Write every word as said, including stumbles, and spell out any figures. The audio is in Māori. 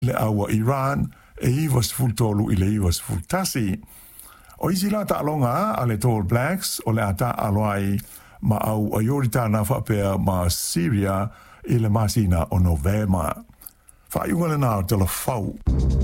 le awa Iran e iwa sfultolu i le iwa sfultasi. O isi la ta alonga a le All Blacks o le ata aloai ma au aiorita na whapea ma Syria i le masina o Novema. Whaiunga le nā o tala whau.